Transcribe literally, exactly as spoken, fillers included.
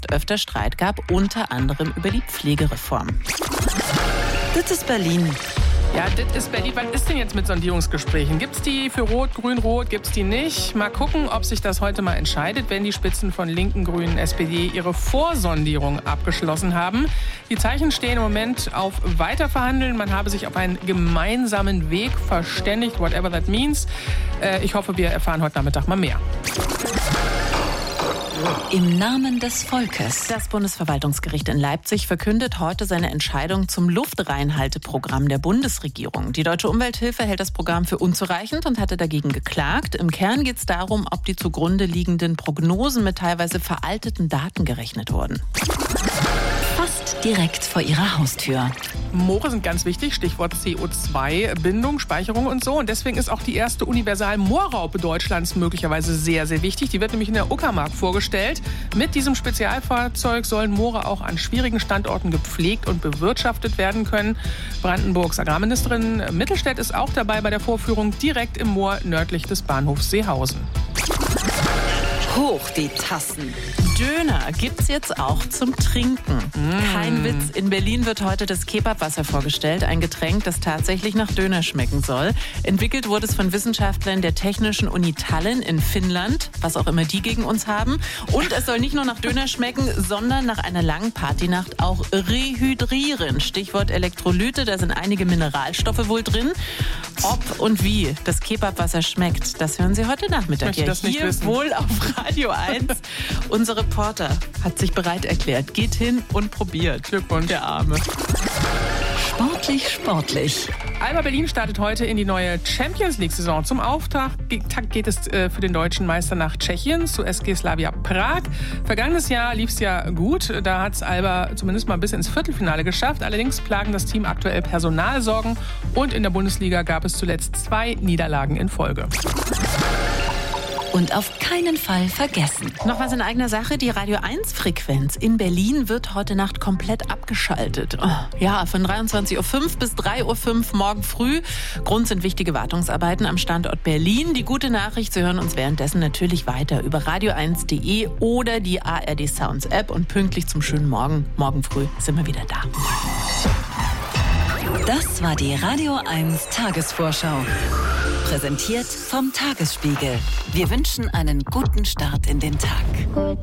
Mannschaft öfter Streit gab, unter anderem über die Pflegereform. Das ist Berlin. Ja, das ist Berlin. Was ist denn jetzt mit Sondierungsgesprächen? Gibt es die für Rot, Grün, Rot? Gibt es die nicht? Mal gucken, ob sich das heute mal entscheidet, wenn die Spitzen von Linken, Grünen, S P D ihre Vorsondierung abgeschlossen haben. Die Zeichen stehen im Moment auf Weiterverhandeln. Man habe sich auf einen gemeinsamen Weg verständigt, whatever that means. Äh, ich hoffe, wir erfahren heute Nachmittag mal mehr. Im Namen des Volkes. Das Bundesverwaltungsgericht in Leipzig verkündet heute seine Entscheidung zum Luftreinhalteprogramm der Bundesregierung. Die Deutsche Umwelthilfe hält das Programm für unzureichend und hatte dagegen geklagt. Im Kern geht es darum, ob die zugrunde liegenden Prognosen mit teilweise veralteten Daten gerechnet wurden. Fast direkt vor ihrer Haustür. Moore sind ganz wichtig, Stichwort C O zwei Bindung, Speicherung und so. Und deswegen ist auch die erste Universal-Moorraupe Deutschlands möglicherweise sehr, sehr wichtig. Die wird nämlich in der Uckermark vorgestellt. Mit diesem Spezialfahrzeug sollen Moore auch an schwierigen Standorten gepflegt und bewirtschaftet werden können. Brandenburgs Agrarministerin Mittelstädt ist auch dabei bei der Vorführung direkt im Moor nördlich des Bahnhofs Seehausen. Hoch die Tassen. Döner gibt's jetzt auch zum Trinken. Mm. Kein Witz, in Berlin wird heute das Kebabwasser vorgestellt, ein Getränk, das tatsächlich nach Döner schmecken soll. Entwickelt wurde es von Wissenschaftlern der Technischen Uni Tallinn in Finnland, was auch immer die gegen uns haben. Und es soll nicht nur nach Döner schmecken, sondern nach einer langen Partynacht auch rehydrieren. Stichwort Elektrolyte, da sind einige Mineralstoffe wohl drin. Ob und wie das Kebabwasser schmeckt, das hören Sie heute Nachmittag ja hier wohl auf Radio eins. Unsere Reporter hat sich bereit erklärt. Geht hin und probiert. Glückwunsch. Der Arme. Sportlich, sportlich. Alba Berlin startet heute in die neue Champions-League-Saison. Zum Auftakt geht es für den deutschen Meister nach Tschechien, zu S G Slavia Prag. Vergangenes Jahr lief es ja gut. Da hat es Alba zumindest mal bis ins Viertelfinale geschafft. Allerdings plagen das Team aktuell Personalsorgen. Und in der Bundesliga gab es zuletzt zwei Niederlagen in Folge. Und auf keinen Fall vergessen. Noch was in eigener Sache. Die Radio eins Frequenz in Berlin wird heute Nacht komplett abgeschaltet. Oh, ja, von dreiundzwanzig Uhr fünf bis drei Uhr fünf morgen früh. Grund sind wichtige Wartungsarbeiten am Standort Berlin. Die gute Nachricht, Sie hören uns währenddessen natürlich weiter über radio eins punkt de oder die A R D Sounds App. Und pünktlich zum schönen Morgen, morgen früh, sind wir wieder da. Das war die Radio eins Tagesvorschau. Präsentiert vom Tagesspiegel. Wir wünschen einen guten Start in den Tag.